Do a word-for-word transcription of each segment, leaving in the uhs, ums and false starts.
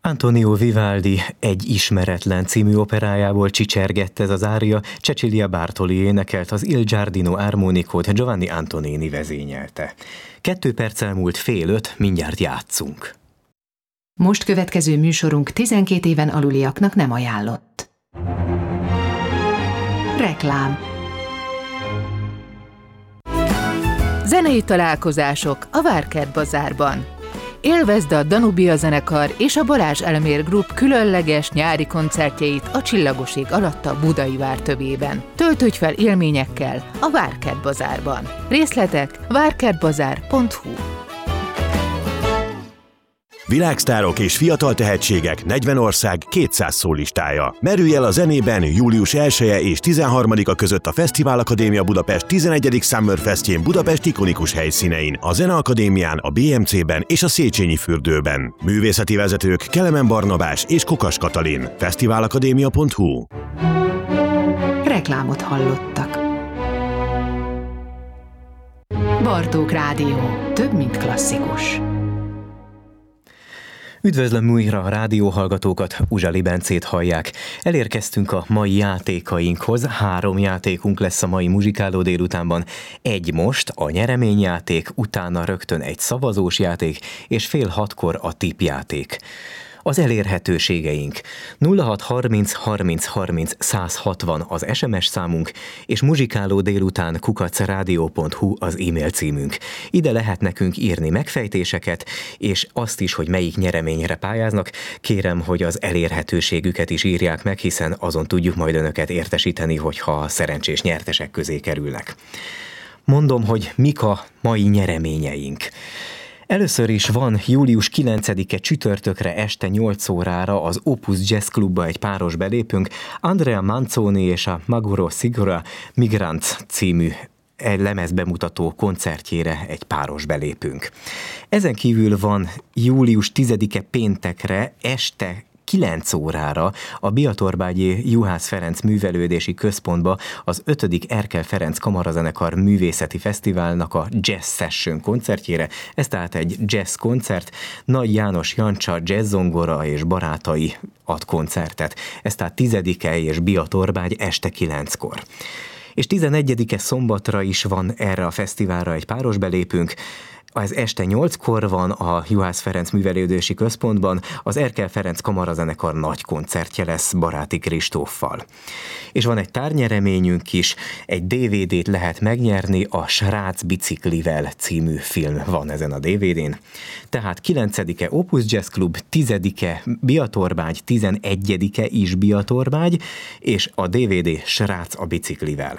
Antonio Vivaldi Egy ismeretlen című operájából csicsergett ez az ária, Cecilia Bartoli énekelt, az Il Giardino armonicót Giovanni Antonini vezényelte. Kettő perc elmúlt fél öt, mindjárt játszunk. Most következő műsorunk tizenkét éven aluliaknak nem ajánlott. Reklám. Zenei találkozások a Várkert Bazárban. Élvezd a Danubia zenekar és a Balázs Elmér Group különleges nyári koncertjeit a Csillagos ég alatt a Budai vár tövében. Töltődj fel élményekkel a Várkert Bazárban. Részletek várkertbazár pont hu. Világsztárok és fiatal tehetségek negyven ország kétszáz szólistája. Merülj el a zenében július elseje és tizenharmadika között a Fesztivál Akadémia Budapest tizenegyedik Summer Festjén Budapest ikonikus helyszínein, a Zeneakadémián, a bé em cében és a Széchenyi fürdőben. Művészeti vezetők Kelemen Barnabás és Kokas Katalin. fesztiválakadémia pont hu. Reklámot hallottak. Bartók Rádió. Több, mint klasszikus. Üdvözlöm újra a rádióhallgatókat, Uzsali Bencét hallják. Elérkeztünk a mai játékainkhoz, három játékunk lesz a mai muzsikáló délutánban. Egy most, a nyereményjáték, utána rögtön egy szavazós játék, és fél hatkor a tippjáték. Az elérhetőségeink. nulla hat harminc harminc harminc száz hatvan az es em es számunk, és muzsikáló délután kukac rádió pont hu az e-mail címünk. Ide lehet nekünk írni megfejtéseket, és azt is, hogy melyik nyereményre pályáznak. Kérem, hogy az elérhetőségüket is írják meg, hiszen azon tudjuk majd önöket értesíteni, hogyha szerencsés nyertesek közé kerülnek. Mondom, hogy mik a mai nyereményeink. Először is van július kilencedike csütörtökre este nyolc órára az Opus Jazz Clubba egy páros belépünk, Andrea Manzoni és a Maguro Sigura Migrants című egy lemezbemutató koncertjére egy páros belépünk. Ezen kívül van július tizedike péntekre este kilenc órára a Biatorbágyi Juhász Ferenc Művelődési Központba az ötödik Erkel Ferenc Kamarazenekar Művészeti Fesztiválnak a Jazz Session koncertjére. Ez tehát egy jazz koncert, Nagy János Jancsa jazzzongora és barátai ad koncertet. Ez tehát tizedike és Biatorbágy este kilenckor. És tizenegyedike szombatra is van erre a fesztiválra egy páros belépünk. Ez este nyolckor van a Juhász Ferenc Művelődési Központban, az Erkel Ferenc Kamarazenekar nagy koncertje lesz Baráti Kristóffal. És van egy tárnyereményünk is, egy dé vé dét lehet megnyerni, a Srác biciklivel című film van ezen a dé vé dén. Tehát kilencedike Opus Jazz Club, tizedike Biatorbágy, tizenegyedike is Biatorbágy, és a dé vé dé Srác a biciklivel.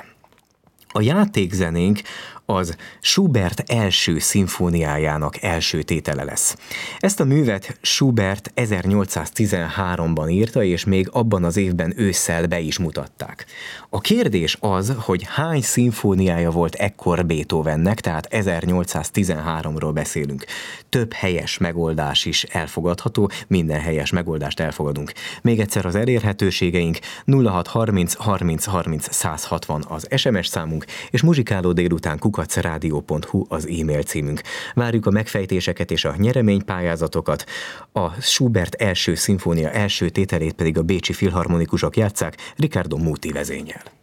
A játékzenénk az Schubert első szimfóniájának első tétele lesz. Ezt a művet Schubert ezernyolcszáztizenháromban írta, és még abban az évben ősszel be is mutatták. A kérdés az, hogy hány szimfóniája volt ekkor Beethovennek, tehát ezernyolcszáztizenháromról beszélünk. Több helyes megoldás is elfogadható, minden helyes megoldást elfogadunk. Még egyszer az elérhetőségeink nulla hat harminc harminc harminc száz hatvan az es em es számunk, és muzsikáló délután kukac rádió pont hu az e-mail címünk. Várjuk a megfejtéseket és a nyereménypályázatokat. A Schubert első szimfónia első tételét pedig a bécsi filharmonikusok játsszák, Riccardo Muti vezényel.